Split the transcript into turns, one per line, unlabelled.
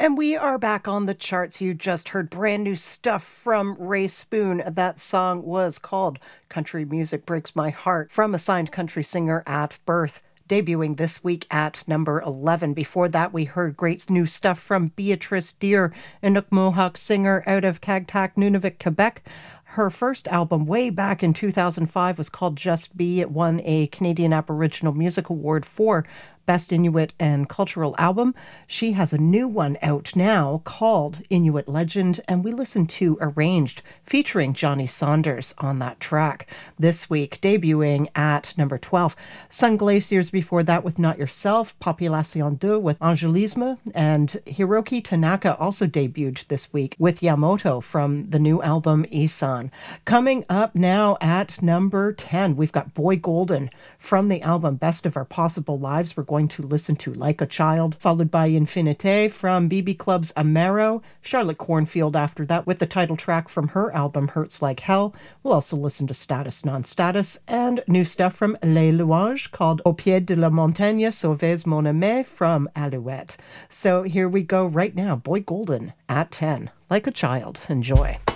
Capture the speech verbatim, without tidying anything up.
And we are back on the charts. You just heard brand new stuff from Ray Spoon. That song was called Country Music Breaks My Heart from Assigned Country Singer at Birth, debuting this week at number eleven. Before that, we heard great new stuff from Beatrice Deer, Inuk Mohawk singer out of Kagtak, Nunavut, Quebec. Her first album way back in two thousand five was called Just Be. It won a Canadian Aboriginal Music Award for Best Inuit and Cultural Album. She has a new one out now called Inuit Legend, and we listened to Arranged, featuring Johnny Saunders on that track. This week, debuting at number twelve. Sun Glaciers before that with Not Yourself, Population deux with Angelisme, and Hiroki Tanaka also debuted this week with Yamoto from the new album Isan. Coming up now at number ten, we've got Boy Golden from the album Best of Our Possible Lives. We're going to listen to Like a Child, followed by Infinite from B B Club's Amaro, Charlotte Cornfield after that with the title track from her album Hurts Like Hell. We'll also listen to Status Non-Status and new stuff from Les Louanges called Au Pied de la Montagne Sauvaise Mon Aimé from Alouette. So here we go right now, Boy Golden at ten, Like a Child. Enjoy.